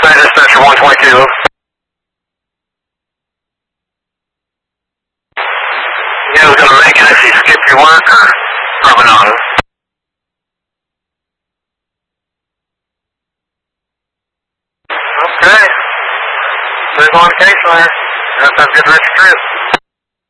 Dispatcher 122. You was going to make it if you skip your work or probably not? Okay. Move on case there. That's a good rich trip.